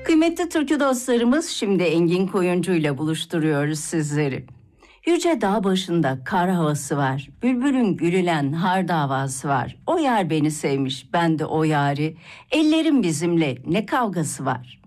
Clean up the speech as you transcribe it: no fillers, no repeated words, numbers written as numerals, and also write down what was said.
Kıymetli türkü dostlarımız, şimdi Engin Koyuncu ile buluşturuyoruz sizleri. Yüce dağ başında kar havası var, bülbülün gülülen har davası var. O yar beni sevmiş, ben de o yari, ellerim bizimle ne kavgası var.